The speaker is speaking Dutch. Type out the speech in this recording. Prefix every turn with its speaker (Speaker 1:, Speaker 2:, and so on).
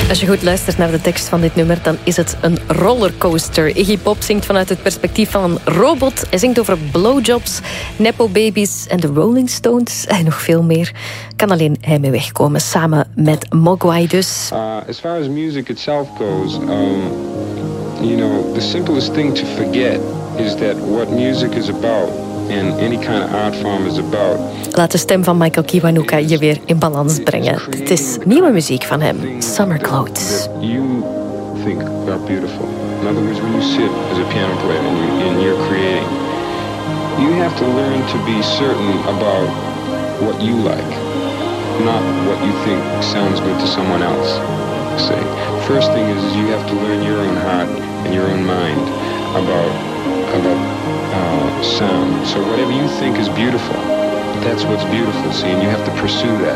Speaker 1: Als je goed luistert naar de tekst van dit nummer, dan is het een rollercoaster. Iggy Pop zingt vanuit het perspectief van een robot. Hij zingt over blowjobs, nepo-babies en de Rolling Stones en nog veel meer. Kan alleen hij mee wegkomen, samen met Mogwai dus.
Speaker 2: As far as music itself goes, the simplest thing to forget is that what music is about and any kind of art form is about.
Speaker 1: Laat de stem van Michael Kiwanuka je weer in balans brengen. Het is nieuwe muziek van hem, Summer Clothes.
Speaker 2: You think are beautiful. In other words, when you sit as a piano player and you're creating, you have to learn to be certain about what you like, not what you think sounds good to someone else. Say, first thing is you have to learn your own heart and your own mind about sound. So whatever you think is beautiful, that's what's beautiful. See, and you have to pursue that.